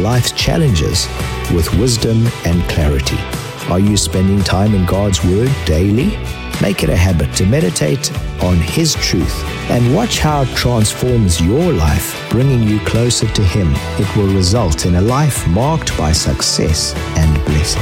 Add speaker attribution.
Speaker 1: life's challenges with wisdom and clarity. Are you spending time in God's Word daily? Make it a habit to meditate on His truth and watch how it transforms your life, bringing you closer to Him. It will result in a life marked by success and blessing.